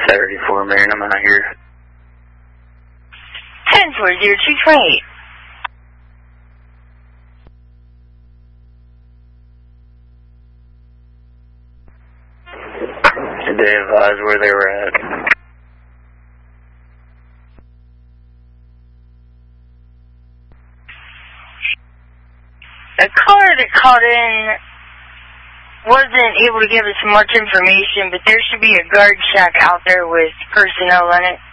34, man, I'm out here. 10-4-0-2-28. Did they advise where they were at? The caller that called in wasn't able to give us much information, but there should be a guard shack out there with personnel in it.